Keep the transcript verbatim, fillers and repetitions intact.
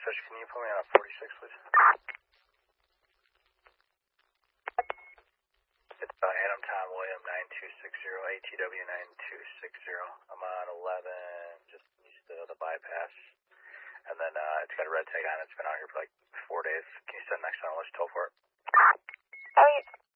Switch, can you put me on a forty-six, please? It's uh, Adam Tom William nine two six zero, A T W nine two six zero. I'm on eleven, just east of the bypass. And then uh, it's got a red tag on it. It's been out here for like four days. Can you send next on? Let's tow for it. Oh, you,